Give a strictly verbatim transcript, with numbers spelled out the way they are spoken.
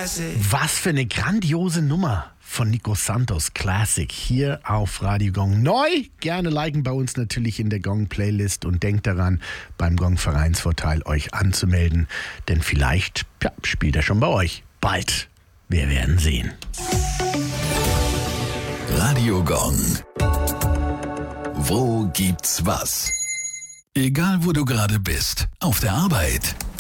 Was für eine grandiose Nummer von Nico Santos, Classic, hier auf Radio Gong. Neu, gerne liken bei uns natürlich in der Gong-Playlist und denkt daran, beim Gong-Vereinsvorteil euch anzumelden, denn vielleicht ja, spielt er schon bei euch. Bald. Wir werden sehen. Radio Gong. Wo gibt's was? Egal wo du gerade bist, auf der Arbeit,